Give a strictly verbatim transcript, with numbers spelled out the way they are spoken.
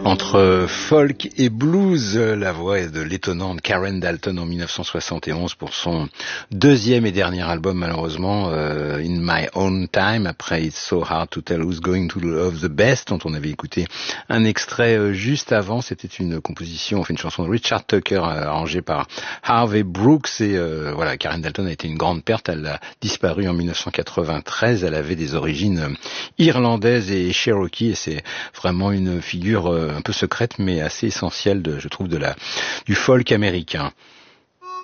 Entre folk et blues, la voix est de l'étonnante Karen Dalton en dix-neuf cent soixante et onze pour son deuxième et dernier album malheureusement, euh, In My Own Time, après It's So Hard to Tell Who's Going to Love the Best, dont on avait écouté un extrait euh, juste avant. C'était une composition, enfin une chanson de Richard Tucker euh, arrangée par Harvey Brooks et euh, voilà, Karen Dalton a été une grande perte, elle a disparu en dix-neuf cent quatre-vingt-treize, elle avait des origines euh, irlandaises et cherokee et c'est vraiment une figure euh, un peu secrète mais assez essentielle de, je trouve, de la, du folk américain.